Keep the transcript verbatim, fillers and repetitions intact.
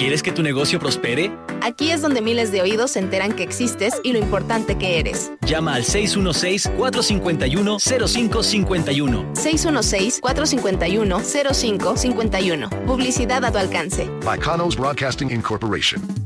¿Quieres que tu negocio prospere? Aquí es donde miles de oídos se enteran que existes y lo importante que eres. Llama al seis uno seis, cuatro cinco uno, cero cinco cinco uno. seis uno seis, cuatro cinco uno, cero cinco cinco uno. Publicidad a tu alcance. By Kanos Broadcasting Incorporation.